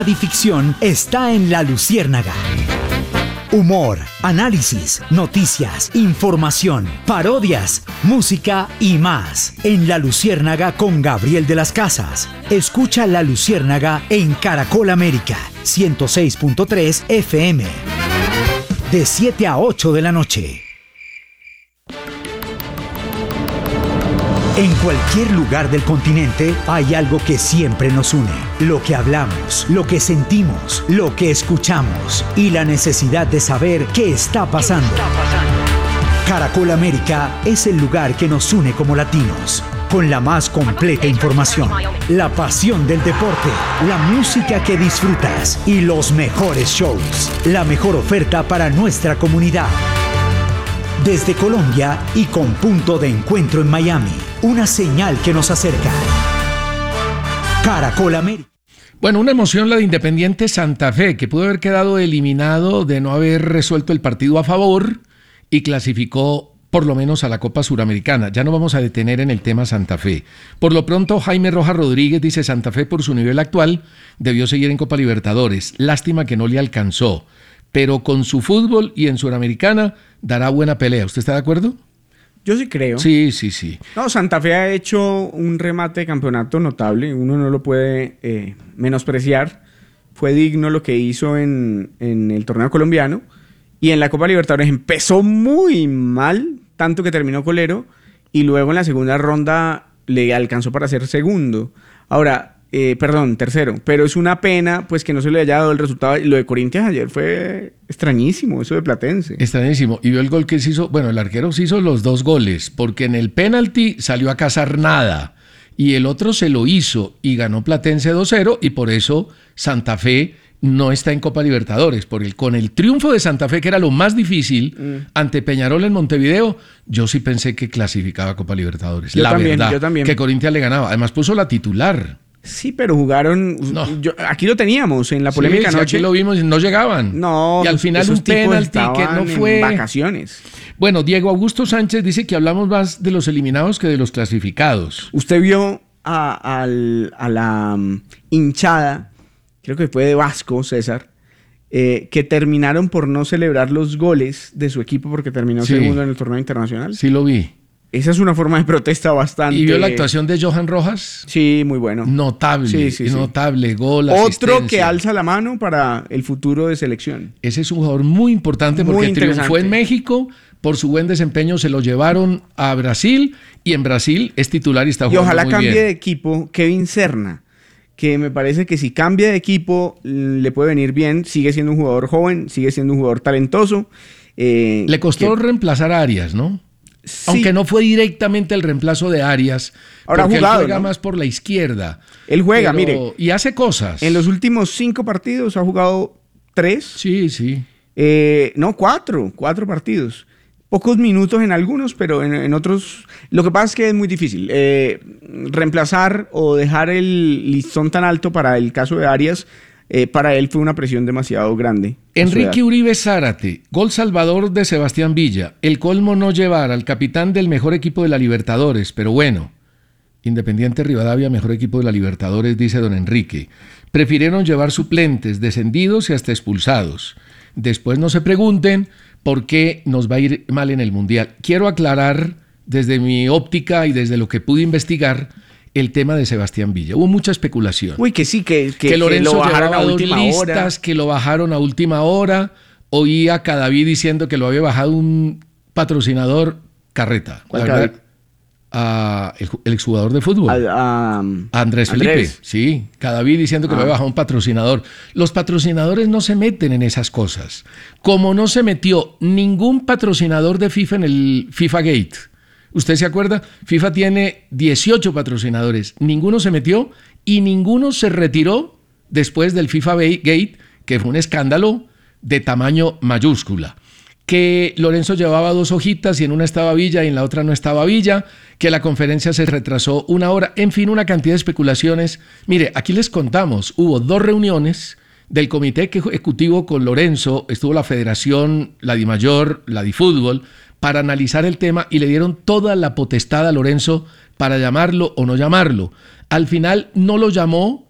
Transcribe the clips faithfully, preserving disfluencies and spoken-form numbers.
y ficción está en La Luciérnaga. Humor, análisis, noticias, información, parodias, música y más. En La Luciérnaga con Gabriel de las Casas. Escucha La Luciérnaga en Caracol América, ciento seis punto tres F M. De siete a ocho de la noche. En cualquier lugar del continente hay algo que siempre nos une. Lo que hablamos, lo que sentimos, lo que escuchamos y la necesidad de saber qué está pasando. ¿Qué está pasando? Caracol América es el lugar que nos une como latinos, con la más completa información, la pasión del deporte, la música que disfrutas y los mejores shows, la mejor oferta para nuestra comunidad. Desde Colombia y con punto de encuentro en Miami, una señal que nos acerca. Caracol América. Bueno, una emoción la de Independiente Santa Fe, que pudo haber quedado eliminado de no haber resuelto el partido a favor y clasificó por lo menos a la Copa Suramericana. Ya no vamos a detener en el tema Santa Fe. Por lo pronto, Jaime Rojas Rodríguez dice: Santa Fe, por su nivel actual, debió seguir en Copa Libertadores. Lástima que no le alcanzó, pero con su fútbol y en Suramericana dará buena pelea. ¿Usted está de acuerdo? Yo sí creo. Sí, sí, sí. No, Santa Fe ha hecho un remate de campeonato notable. Uno no lo puede eh, menospreciar. Fue digno lo que hizo en, en el torneo colombiano. Y en la Copa Libertadores empezó muy mal, tanto que terminó colero. Y luego en la segunda ronda le alcanzó para ser segundo. Ahora, eh, perdón, tercero. Pero es una pena pues que no se le haya dado el resultado. Lo de Corinthians ayer fue extrañísimo, eso de Platense. Extrañísimo. Y vio el gol que se hizo. Bueno, el arquero se hizo los dos goles, porque en el penalti salió a cazar nada. Y el otro se lo hizo y ganó Platense dos cero. Y por eso Santa Fe no está en Copa Libertadores. Porque con el triunfo de Santa Fe, que era lo más difícil, mm. ante Peñarol en Montevideo, yo sí pensé que clasificaba a Copa Libertadores. Yo la también, verdad, yo también. Que Corinthians le ganaba. Además puso la titular. Sí, pero jugaron... No. Yo, aquí lo teníamos en la polémica sí, noche. Aquí lo vimos y no llegaban. No. Y al final un penalti que no fue... En vacaciones. Bueno, Diego Augusto Sánchez dice que hablamos más de los eliminados que de los clasificados. Usted vio a, a, a la um, hinchada, creo que fue de Vasco, César, eh, que terminaron por no celebrar los goles de su equipo porque terminó sí. segundo en el torneo internacional. Sí, lo vi. Esa es una forma de protesta bastante... ¿Y vio la actuación de Johan Rojas? Sí, muy bueno. Notable, sí, sí, notable, sí. Gol, Otro asistencia. que alza la mano para el futuro de selección. Ese es un jugador muy importante porque muy triunfó en México, por su buen desempeño se lo llevaron a Brasil y en Brasil es titular y está jugando muy bien. Y ojalá cambie de equipo Kevin Serna, que me parece que si cambia de equipo le puede venir bien, sigue siendo un jugador joven, sigue siendo un jugador talentoso. Eh, le costó que... reemplazar a Arias, ¿no? Sí. Aunque no fue directamente el reemplazo de Arias, ahora porque jugado, él juega ¿no? más por la izquierda. Él juega, pero... mire. Y hace cosas. En los últimos cinco partidos ha jugado tres. Sí, sí. Eh, no, cuatro. Cuatro partidos. Pocos minutos en algunos, pero en, en otros... Lo que pasa es que es muy difícil. Eh, reemplazar o dejar el listón tan alto para el caso de Arias... Eh, para él fue una presión demasiado grande. Enrique Uribe Zárate, gol salvador de Sebastián Villa. El colmo no llevar al capitán del mejor equipo de la Libertadores, pero bueno, Independiente Rivadavia, mejor equipo de la Libertadores, dice don Enrique. Prefirieron llevar suplentes, descendidos y hasta expulsados. Después no se pregunten por qué nos va a ir mal en el Mundial. Quiero aclarar desde mi óptica y desde lo que pude investigar el tema de Sebastián Villa. Hubo mucha especulación. Uy, que sí, que, que, que Lorenzo que lo bajaron llevaba a última dos listas, hora. que lo bajaron a última hora. Oí a Cadavid diciendo que lo había bajado un patrocinador, Carreta. ¿Cuál Carreta? A el, el exjugador de fútbol. A, a, a Andrés Felipe. Andrés. Sí, Cadavid diciendo que ah. lo había bajado un patrocinador. Los patrocinadores no se meten en esas cosas. Como no se metió ningún patrocinador de FIFA en el FIFA Gate. ¿Usted se acuerda? FIFA tiene dieciocho patrocinadores. Ninguno se metió y ninguno se retiró después del FIFA Gate, que fue un escándalo de tamaño mayúscula. Que Lorenzo llevaba dos hojitas y en una estaba Villa y en la otra no estaba Villa, que la conferencia se retrasó una hora, en fin, una cantidad de especulaciones. Mire, aquí les contamos, hubo dos reuniones del comité ejecutivo con Lorenzo, estuvo la federación, la DIMAYOR, la DIFútbol, para analizar el tema y le dieron toda la potestad a Lorenzo para llamarlo o no llamarlo. Al final no lo llamó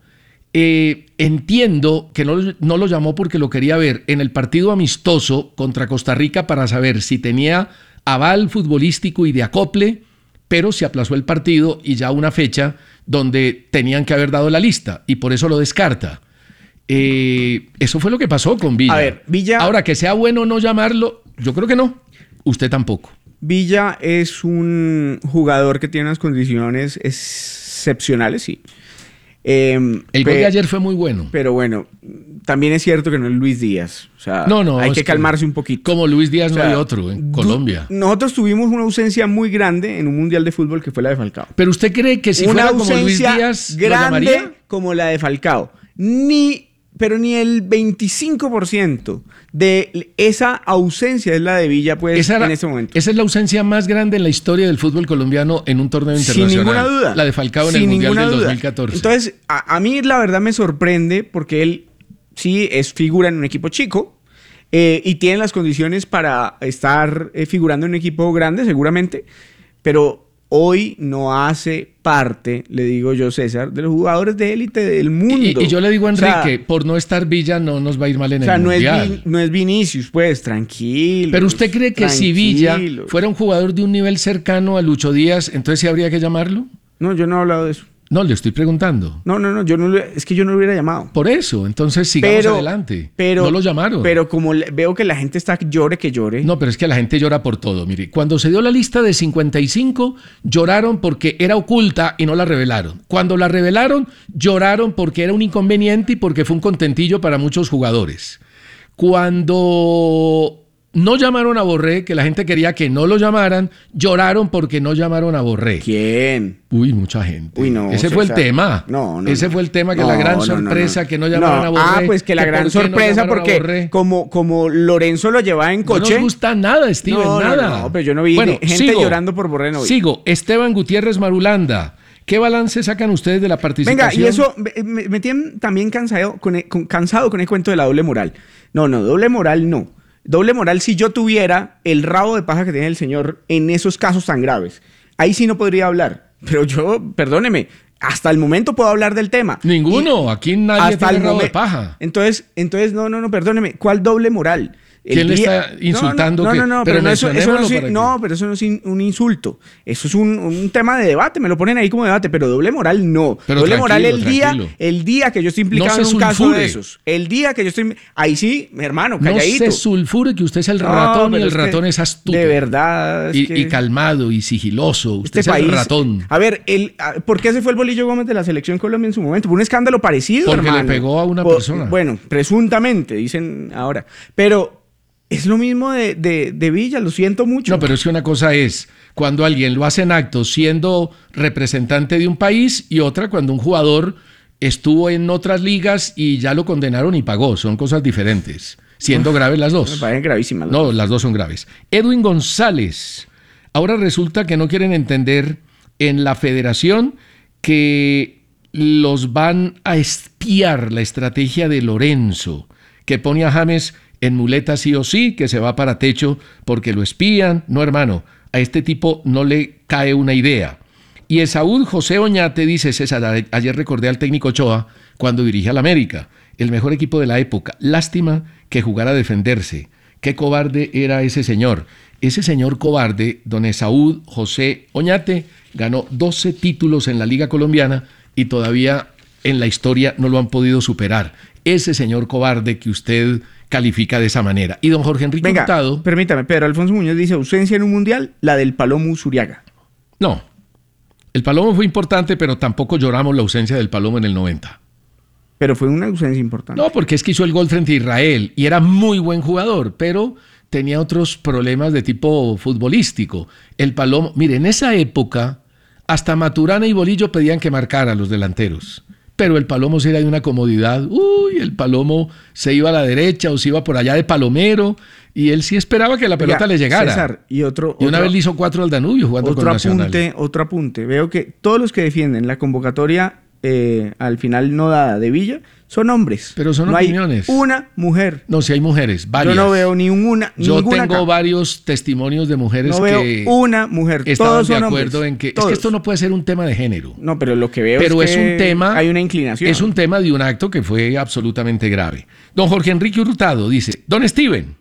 Eh, entiendo que no, no lo llamó porque lo quería ver en el partido amistoso contra Costa Rica para saber si tenía aval futbolístico y de acople, pero se aplazó el partido y ya una fecha donde tenían que haber dado la lista y por eso lo descarta. Eh, eso fue lo que pasó con Villa. A ver, Villa... Ahora, que sea bueno no llamarlo, yo creo que no. Usted tampoco. Villa es un jugador que tiene unas condiciones excepcionales, sí. Eh, el gol de ayer fue muy bueno. Pero bueno, también es cierto que no es Luis Díaz. O sea, no, no, hay que calmarse un poquito. Como Luis Díaz o sea, no hay otro en Colombia. Nosotros tuvimos una ausencia muy grande en un mundial de fútbol que fue la de Falcao. Pero usted cree que si una fuera como Luis Díaz grande lo llamaría? Como la de Falcao. Ni, pero ni el veinticinco por ciento de esa ausencia es la de Villa, pues, esa era, en ese momento. Esa es la ausencia más grande en la historia del fútbol colombiano en un torneo internacional. Sin ninguna duda. La de Falcao en Sin el Mundial del duda. dos mil catorce. Entonces, a, a mí la verdad me sorprende porque él sí es figura en un equipo chico eh, y tiene las condiciones para estar eh, figurando en un equipo grande, seguramente, pero hoy no hace parte, le digo yo, César, de los jugadores de élite del mundo. Y, y yo le digo a Enrique, o sea, por no estar Villa no nos va a ir mal en o sea, el no Mundial. Es, no es Vinicius, pues, tranquilo. Pero usted cree que si Villa fuera un jugador de un nivel cercano a Lucho Díaz, entonces sí habría que llamarlo? No, yo no he hablado de eso. No, le estoy preguntando. No, no, no, yo no es que yo no lo hubiera llamado. Por eso, entonces sigamos pero, adelante. Pero, no lo llamaron. Pero como veo que la gente está llore que llore. No, pero es que la gente llora por todo. Mire, cuando se dio la lista de cincuenta y cinco, lloraron porque era oculta y no la revelaron. Cuando la revelaron, lloraron porque era un inconveniente y porque fue un contentillo para muchos jugadores. Cuando no llamaron a Borré, que la gente quería que no lo llamaran, lloraron porque no llamaron a Borré. ¿Quién? Uy, mucha gente. Uy, no. Ese César. fue el tema. No, no. Ese no. fue el tema, que no, la gran no, sorpresa no, no. que no llamaron no. a Borré. Ah, pues que la que gran por sorpresa no porque como, como Lorenzo lo llevaba en coche. No nos gusta nada, Steven, no, nada. No, no, pero yo no vi bueno, gente sigo, llorando por Borré. No vi. Sigo. Esteban Gutiérrez Marulanda. ¿Qué balance sacan ustedes de la participación? Venga, y eso me, me tienen también cansado con, el, con, cansado con el cuento de la doble moral. No, no, doble moral no. Doble moral si yo tuviera el rabo de paja que tiene el señor en esos casos tan graves. Ahí sí no podría hablar. Pero yo, perdóneme, hasta el momento puedo hablar del tema. Ninguno, y aquí nadie tiene rabo momen- de paja. Entonces, entonces, no, no, no, perdóneme. ¿Cuál doble moral? El ¿Quién le día- está insultando? No, no, que- no, no, pero pero no, eso, eso no, mencionémoslo es- para que- no, pero eso no es in- un insulto. Eso es un, un tema de debate. Me lo ponen ahí como debate, pero doble moral no. Pero doble tranquilo, moral el día, tranquilo. el día que yo estoy implicado No se en un caso sulfure. de esos. El día que yo estoy, ahí sí, mi hermano, No calladito. se sulfure que usted es el No, ratón y pero el es que ratón es astuto. De verdad. es Y, que y calmado y sigiloso. Usted este es país. el ratón. A ver, el, a- ¿por qué se fue el Bolillo Gómez de la Selección Colombia en su momento? Por un escándalo parecido, Porque hermano. le pegó a una Por- persona. Bueno, presuntamente, dicen ahora. Pero es lo mismo de, de, de Villa, lo siento mucho. No, pero es que una cosa es cuando alguien lo hace en acto siendo representante de un país y otra cuando un jugador estuvo en otras ligas y ya lo condenaron y pagó. Son cosas diferentes, siendo Uf, graves las Me dos. parecen gravísimas. las No, dos. las dos son graves. Edwin González. Ahora resulta que no quieren entender en la federación que los van a espiar la estrategia de Lorenzo, que pone a James en muleta sí o sí, que se va para techo porque lo espían. No, hermano, a este tipo no le cae una idea. Y Esaúd José Oñate dice, César, ayer recordé al técnico Ochoa cuando dirige al América, el mejor equipo de la época. Lástima que jugara a defenderse. Qué cobarde era ese señor. Ese señor cobarde, don Esaúd José Oñate, ganó doce títulos en la Liga Colombiana y todavía en la historia no lo han podido superar. Ese señor cobarde que usted califica de esa manera. Y don Jorge Enrique Venga, Hurtado... permítame, Pedro Alfonso Muñoz dice ausencia en un mundial, la del Palomo Usuriaga. No, el Palomo fue importante, pero tampoco lloramos la ausencia del Palomo en el noventa. Pero fue una ausencia importante. No, porque es que hizo el gol frente a Israel y era muy buen jugador, pero tenía otros problemas de tipo futbolístico. El Palomo, mire, en esa época hasta Maturana y Bolillo pedían que marcara a los delanteros. Pero el Palomo sí era de una comodidad. Uy, el Palomo se iba a la derecha o se iba por allá de palomero y él sí esperaba que la pelota Oiga, le llegara. César, y otro, y una otro, vez le hizo cuatro al Danubio jugando otro con Nacional. apunte, otro apunte. Veo que todos los que defienden la convocatoria eh, al final no dada de Villa, son hombres. Pero son no opiniones. Hay una mujer. No, si hay mujeres, varias. Yo no veo ni una. Yo ninguna tengo acá. varios testimonios de mujeres no veo que una mujer. estaban Todos de son acuerdo hombres. en que Todos. es que esto no puede ser un tema de género. No, pero lo que veo Pero es es que un tema. hay una inclinación. Es un tema de un acto que fue absolutamente grave. Don Jorge Enrique Hurtado dice: Don Steven,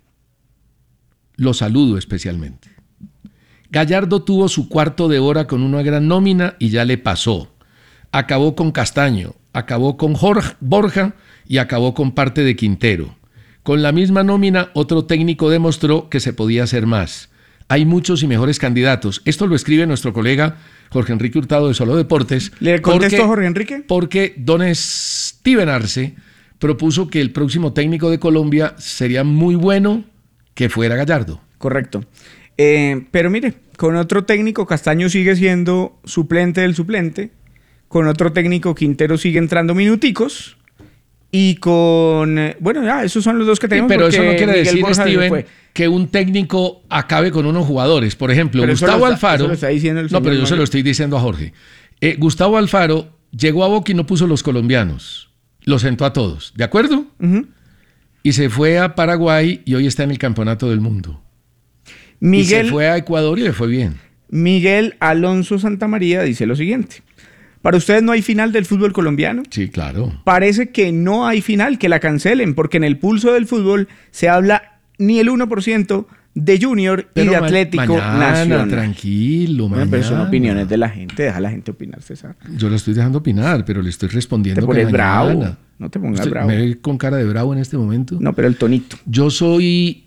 lo saludo especialmente. Gallardo tuvo su cuarto de hora con una gran nómina y ya le pasó. Acabó con Castaño, acabó con Jorge, Borja y acabó con parte de Quintero. Con la misma nómina, otro técnico demostró que se podía hacer más. Hay muchos y mejores candidatos. Esto lo escribe nuestro colega Jorge Enrique Hurtado de Solo Deportes. ¿Le contesto a Jorge Enrique? Porque don Steven Arce propuso que el próximo técnico de Colombia sería muy bueno que fuera Gallardo. Correcto. Eh, pero mire, con otro técnico Castaño sigue siendo suplente del suplente, con otro técnico Quintero sigue entrando minuticos y con... Eh, bueno, ya, esos son los dos que Sí, tenemos. pero eso no quiere Miguel decir, Borja se Steven, fue. que un técnico acabe con unos jugadores. Por ejemplo, Pero eso Gustavo lo está- Alfaro... eso lo está diciendo el no, señor pero yo se Mario. lo estoy diciendo a Jorge. Eh, Gustavo Alfaro llegó a Boca y no puso los colombianos. Los sentó a todos, ¿de acuerdo? Ujú. Y se fue a Paraguay y hoy está en el Campeonato del Mundo. Y Miguel, se fue a Ecuador y le fue bien. Miguel Alonso Santamaría dice lo siguiente. Para ustedes no hay final del fútbol colombiano. Sí, claro. Parece que no hay final, que la cancelen, porque en el pulso del fútbol se habla ni el uno por ciento de Junior y Pero de ma- Atlético mañana, Nacional. tranquilo, Bueno, pero son mañana. opiniones de la gente, deja a la gente opinar, César. Yo lo estoy dejando opinar, pero le estoy respondiendo Te que pones mañana. bravo, no te pongas ¿Usted bravo. ¿Me ve con cara de bravo en este momento? No, pero el tonito. Yo soy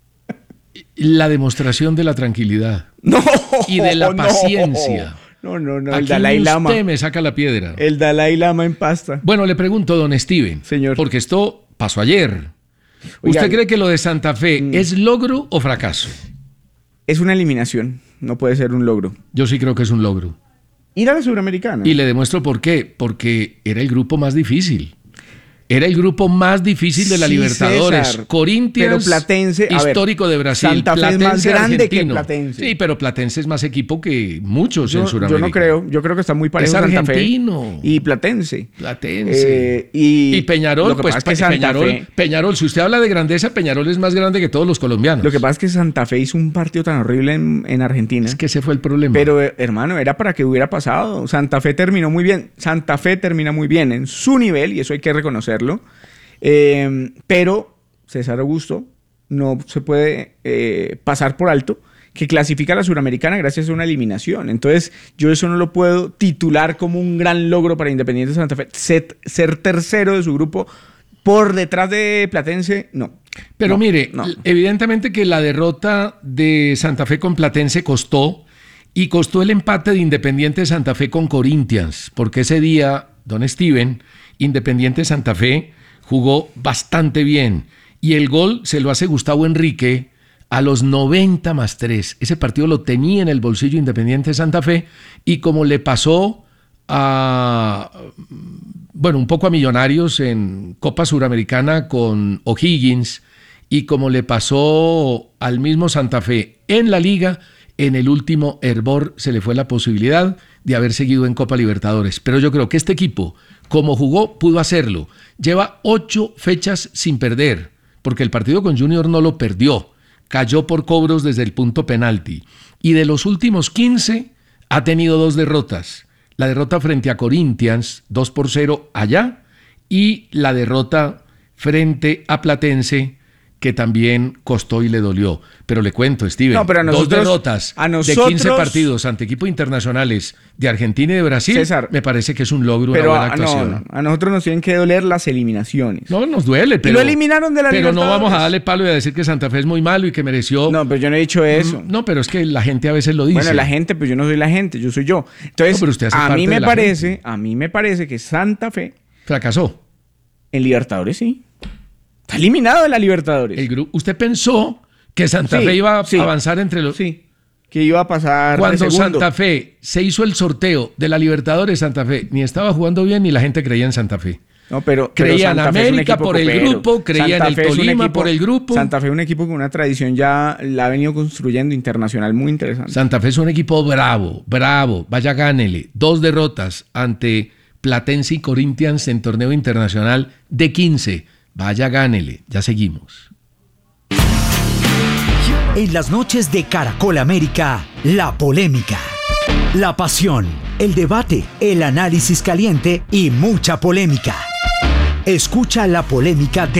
la demostración de la tranquilidad No. y de la no. paciencia. No, no, no, el Aquí Dalai Lama. usted me saca la piedra. El Dalai Lama en pasta. Bueno, le pregunto, don Steven, Señor. porque esto pasó ayer. Oiga, ¿Usted cree que lo de Santa Fe mm. es logro o fracaso? Es una eliminación, no puede ser un logro. Yo sí creo que es un logro. Ir a la Suramericana. Y le demuestro por qué. Porque era el grupo más difícil. Era el grupo más difícil de la Sí, Libertadores. César, Corinthians, pero Platense, a ver, histórico de Brasil. Santa Fe es más Platense grande que argentino. Platense. Sí, pero Platense es más equipo que muchos yo, en yo Sudamérica. no creo, yo creo que está muy parejo Es Santa Fe argentino. y Platense. Platense. Eh, y, Y Peñarol, lo que pues pasa es que Santa Peñarol, Fe- Peñarol, si usted habla de grandeza, Peñarol es más grande que todos los colombianos. Lo que pasa es que Santa Fe hizo un partido tan horrible en, en Argentina. es que ese fue el problema. Pero, eh, hermano, era para que hubiera pasado. Santa Fe terminó muy bien. Santa Fe termina muy bien en su nivel, y eso hay que reconocerlo. Eh, pero César Augusto no se puede eh, pasar por alto que clasifica a la Suramericana gracias a una eliminación. Entonces, yo eso no lo puedo titular como un gran logro para Independiente Santa Fe. Ser, ser tercero de su grupo por detrás de Platense, no. Pero No, mire, no. evidentemente que la derrota de Santa Fe con Platense costó, y costó el empate de Independiente Santa Fe con Corinthians, porque ese día, don Steven, Independiente Santa Fe jugó bastante bien, y el gol se lo hace Gustavo Enrique a los noventa más tres. Ese partido lo tenía en el bolsillo Independiente Santa Fe, y como le pasó a, bueno, un poco a Millonarios en Copa Suramericana con O'Higgins, y como le pasó al mismo Santa Fe en la Liga, en el último hervor se le fue la posibilidad de haber seguido en Copa Libertadores. Pero yo creo que este equipo, como jugó, pudo hacerlo. Lleva ocho fechas sin perder, porque el partido con Junior no lo perdió. Cayó por cobros desde el punto penalti. Y de los últimos quince, ha tenido dos derrotas. La derrota frente a Corinthians, dos por cero allá, y la derrota frente a Platense, que también costó y le dolió. Pero le cuento, Steven, No, pero a nosotros- dos derrotas a de nosotros- quince partidos ante equipos internacionales de Argentina y de Brasil, César, me parece que es un logro, Pero una a, buena no, actuación. no, a nosotros nos tienen que doler las eliminaciones. No, nos duele, pero... lo eliminaron de la Pero no Libertadores. vamos a darle palo y a decir que Santa Fe es muy malo y que mereció... No, pero yo no he dicho eso. No, pero es que la gente a veces lo dice. Bueno, la gente, pues yo no soy la gente, yo soy yo. Entonces, No, pero usted hace a parte mí de me la parece, gente. a mí me parece que Santa Fe Fracasó. en Libertadores sí. Está eliminado de la Libertadores. El grupo... ¿Usted pensó que Santa Sí, Fe iba a sí. avanzar entre los... Sí. Que iba a pasar de Cuando segundo. Santa Fe se hizo el sorteo de la Libertadores, Santa Fe ni estaba jugando bien ni la gente creía en Santa Fe. No, pero, pero Creía en Santa Fe es un América equipo por el copero. grupo, creía en Santa el Fe es un Tolima equipo- por el grupo. Santa Fe es un equipo con una tradición ya la ha venido construyendo internacional muy interesante. Santa Fe es un equipo bravo, bravo. Vaya, gánele. Dos derrotas ante Platense y Corinthians en torneo internacional de quince. Vaya, gánele. Ya seguimos. En las noches de Caracol América, la polémica, la pasión, el debate, el análisis caliente y mucha polémica. Escucha la polémica de